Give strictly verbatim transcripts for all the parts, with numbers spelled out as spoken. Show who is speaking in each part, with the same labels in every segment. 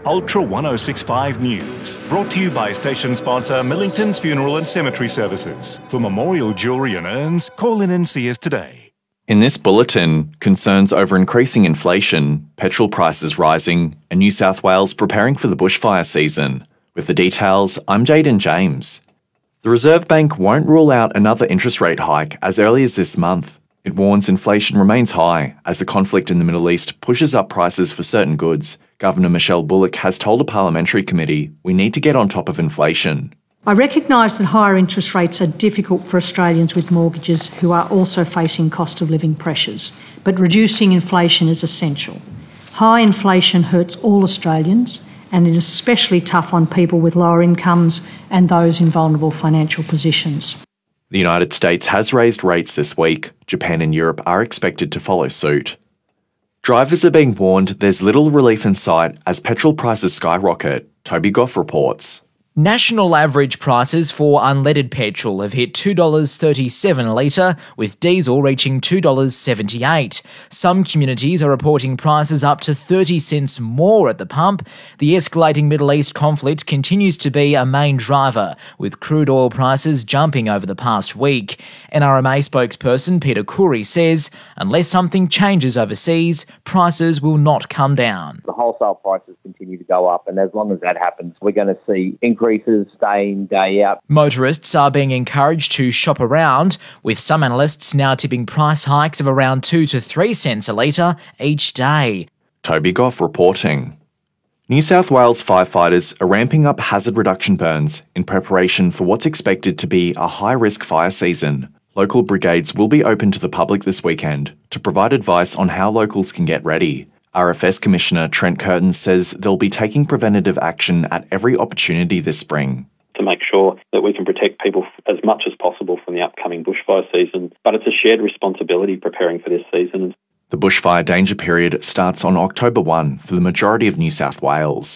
Speaker 1: Ultra one oh six point five News, brought to you by station sponsor Millington's Funeral and Cemetery Services. For memorial jewellery and urns, call in and see us today.
Speaker 2: In this bulletin, concerns over increasing inflation, petrol prices rising, and New South Wales preparing for the bushfire season. With the details, I'm Jaden James. The Reserve Bank won't rule out another interest rate hike as early as this month. It warns inflation remains high as the conflict in the Middle East pushes up prices for certain goods. Governor Michelle Bullock has told a parliamentary committee we need to get on top of inflation.
Speaker 3: I recognise that higher interest rates are difficult for Australians with mortgages who are also facing cost of living pressures, but reducing inflation is essential. High inflation hurts all Australians, and it is especially tough on people with lower incomes and those in vulnerable financial positions.
Speaker 2: The United States has raised rates this week. Japan and Europe are expected to follow suit. Drivers are being warned there's little relief in sight as petrol prices skyrocket, Toby Goff reports.
Speaker 4: National average prices for unleaded petrol have hit two dollars thirty-seven a litre, with diesel reaching two dollars seventy-eight. Some communities are reporting prices up to thirty cents more at the pump. The escalating Middle East conflict continues to be a main driver, with crude oil prices jumping over the past week. N R M A spokesperson Peter Khoury says, unless something changes overseas, prices will not come down.
Speaker 5: The wholesale prices continue to go up, and as long as that happens, we're going to see increases day in, day out.
Speaker 4: Motorists are being encouraged to shop around, with some analysts now tipping price hikes of around two to three cents a litre each day.
Speaker 2: Toby Goff reporting. New South Wales firefighters are ramping up hazard reduction burns in preparation for what's expected to be a high-risk fire season. Local brigades will be open to the public this weekend to provide advice on how locals can get ready. R F S Commissioner Trent Curtin says they'll be taking preventative action at every opportunity this spring.
Speaker 6: To make sure that we can protect people as much as possible from the upcoming bushfire season, but it's a shared responsibility preparing for this season.
Speaker 2: The bushfire danger period starts on October first for the majority of New South Wales.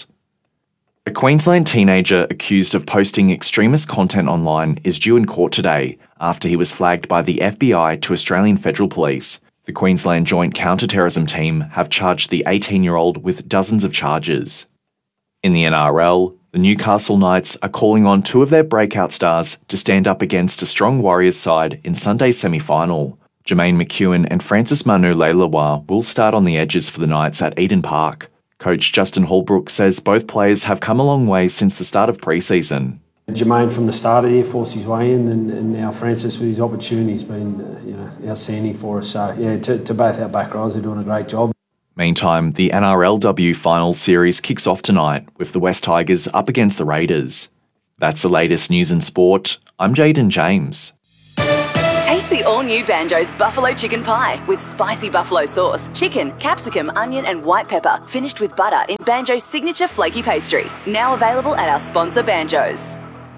Speaker 2: A Queensland teenager accused of posting extremist content online is due in court today after he was flagged by the F B I to Australian Federal Police. The Queensland Joint Counter-Terrorism Team have charged the eighteen-year-old with dozens of charges. In the N R L, the Newcastle Knights are calling on two of their breakout stars to stand up against a strong Warriors side in Sunday's semi-final. Jermaine McEwen and Francis Manu-Leilua will start on the edges for the Knights at Eden Park. Coach Justin Holbrook says both players have come a long way since the start of pre-season.
Speaker 7: Jermaine from the start of the year forced his way in, and, and now Francis with his opportunity has been uh, you know, outstanding for us. So, yeah, to, to both our back rows, they're doing a great job.
Speaker 2: Meantime, the N R L W final series kicks off tonight with the West Tigers up against the Raiders. That's the latest news in sport. I'm Jaden James.
Speaker 8: Taste the all-new Banjo's Buffalo Chicken Pie with spicy buffalo sauce, chicken, capsicum, onion and white pepper, finished with butter in Banjo's signature flaky pastry. Now available at our sponsor Banjo's.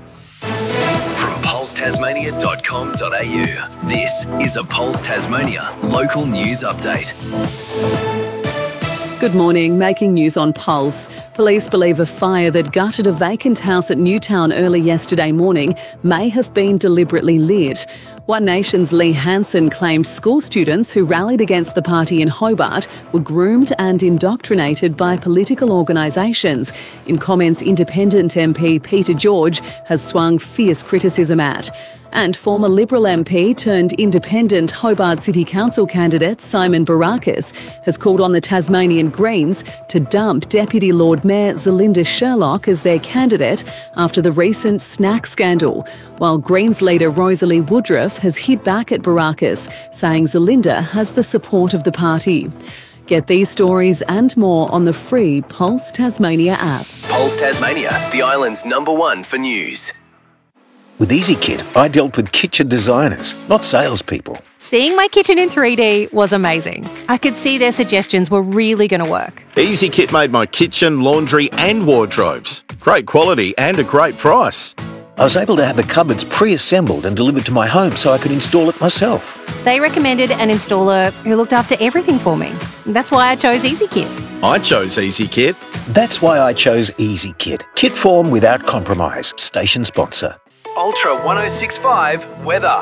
Speaker 9: From pulse tasmania dot com dot a u, this is a Pulse Tasmania local news update.
Speaker 10: Good morning. Making news on Pulse. Police believe a fire that gutted a vacant house at Newtown early yesterday morning may have been deliberately lit. One Nation's Lee Hansen claimed school students who rallied against the party in Hobart were groomed and indoctrinated by political organisations. In comments, Independent M P Peter George has swung fierce criticism at. And former Liberal M P turned Independent Hobart City Council candidate Simon Barakis has called on the Tasmanian Greens to dump Deputy Lord Mayor Zelinda Sherlock as their candidate after the recent snack scandal, while Greens leader Rosalie Woodruff has hit back at Barakis, saying Zelinda has the support of the party. Get these stories and more on the free Pulse Tasmania app.
Speaker 9: Pulse Tasmania, the island's number one for news.
Speaker 11: With EasyKit, I dealt with kitchen designers, not salespeople.
Speaker 12: Seeing my kitchen in three D was amazing. I could see their suggestions were really going to work.
Speaker 13: EasyKit made my kitchen, laundry and wardrobes. Great quality and a great price.
Speaker 11: I was able to have the cupboards pre-assembled and delivered to my home so I could install it myself.
Speaker 12: They recommended an installer who looked after everything for me. That's why I chose EasyKit.
Speaker 13: I chose EasyKit.
Speaker 11: That's why I chose EasyKit. Kit form without compromise. Station sponsor.
Speaker 9: Ultra one oh six point five weather.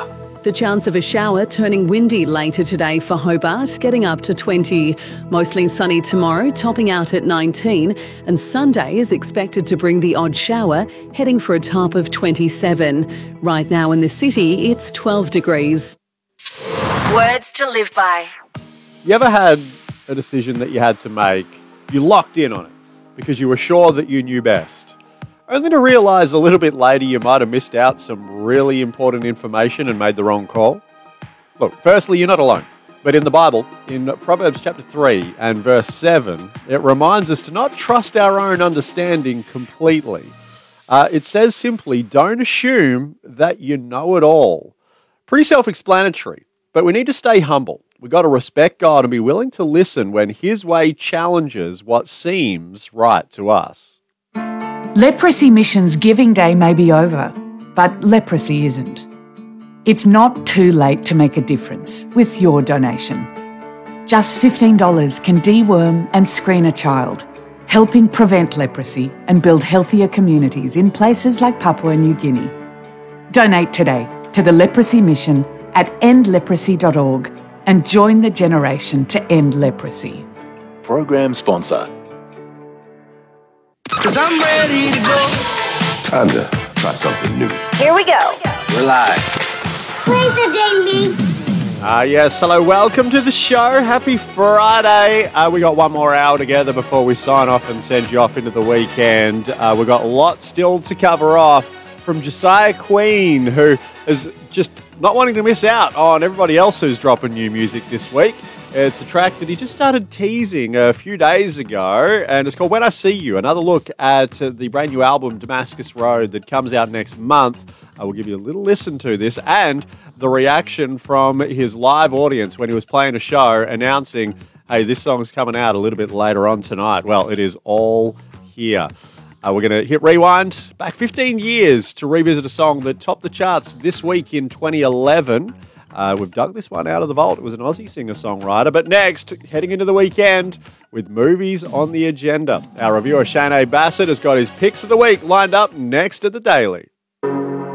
Speaker 10: The chance of a shower turning windy later today for Hobart, getting up to twenty. Mostly sunny tomorrow, topping out at nineteen. And Sunday is expected to bring the odd shower, heading for a top of twenty-seven. Right now in the city, it's twelve degrees.
Speaker 14: Words to live by.
Speaker 15: You ever had a decision that you had to make, you locked in on it because you were sure that you knew best, only to realise a little bit later you might have missed out some really important information and made the wrong call? Look, firstly, you're not alone. But in the Bible, in Proverbs chapter three and verse seven, it reminds us to not trust our own understanding completely. Uh, it says simply, don't assume that you know it all. Pretty self-explanatory, but we need to stay humble. We've got to respect God and be willing to listen when His way challenges what seems right to us.
Speaker 16: Leprosy Mission's Giving Day may be over, but leprosy isn't. It's not too late to make a difference with your donation. Just fifteen dollars can deworm and screen a child, helping prevent leprosy and build healthier communities in places like Papua New Guinea. Donate today to the Leprosy Mission at end leprosy dot org and join the generation to end leprosy.
Speaker 9: Program sponsor.
Speaker 17: Cause I'm ready to go.
Speaker 18: Time to try something new.
Speaker 19: Here we go.
Speaker 18: We're live.
Speaker 19: Play the daily.
Speaker 15: Ah, uh, yes. Hello, welcome to the show. Happy Friday. Uh, we got one more hour together before we sign off and send you off into the weekend. Uh, we've got lots still to cover off from Josiah Queen, who is just not wanting to miss out on everybody else who's dropping new music this week. It's a track that he just started teasing a few days ago, and it's called When I See You. Another look at the brand new album, Damascus Road, that comes out next month. I will give you a little listen to this and the reaction from his live audience when he was playing a show announcing, hey, this song's coming out a little bit later on tonight. Well, it is all here. Uh, we're going to hit rewind back fifteen years to revisit a song that topped the charts this week in twenty eleven. Uh, we've dug this one out of the vault. It was an Aussie singer-songwriter. But next, heading into the weekend with movies on the agenda. Our reviewer, Shane Bassett, has got his picks of the week lined up next at the Daily.